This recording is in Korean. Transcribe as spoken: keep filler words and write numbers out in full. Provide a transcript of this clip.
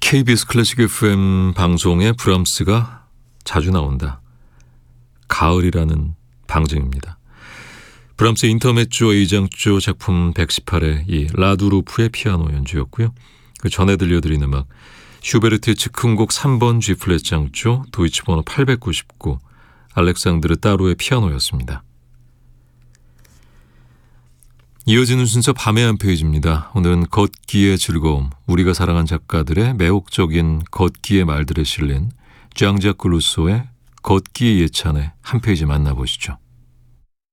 케이비에스 클래식 에프엠 방송에 브람스가 자주 나온다. 가을이라는 방증입니다. 브람스의 인터메조 A장조 작품 백십팔의 이 라두루프의 피아노 연주였고요. 그 전에 들려드린 음악 슈베르트의 즉흥곡 삼 번 G플랫 장조 도이치 번호 팔백구십구 알렉산드르 따로의 피아노였습니다. 이어지는 순서 밤의 한 페이지입니다. 오늘은 걷기의 즐거움, 우리가 사랑한 작가들의 매혹적인 걷기의 말들에 실린 장 자크 루소의 걷기의 예찬의 한 페이지 만나보시죠.